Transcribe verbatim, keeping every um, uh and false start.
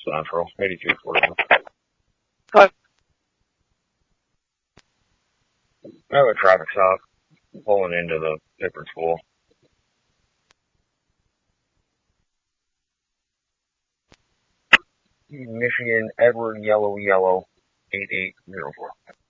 Central, eighty-two forty-one. Hi. I have a traffic stop pulling into the Pippin School. Michigan, Edward, yellow, yellow, eight eight zero four.